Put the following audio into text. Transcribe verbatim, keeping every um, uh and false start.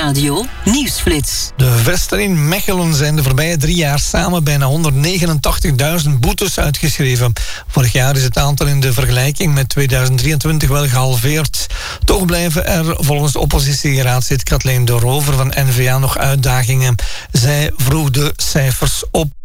Nieuwsradio Nieuwsflits. De vesten in Mechelen zijn de voorbije drie jaar samen bijna honderdnegenentachtigduizend boetes uitgeschreven. Vorig jaar is het aantal in de vergelijking met tweeduizend drieëntwintig wel gehalveerd. Toch blijven er volgens oppositieraadslid Kathleen de Rover van N V A nog uitdagingen. Zij vroeg de cijfers op.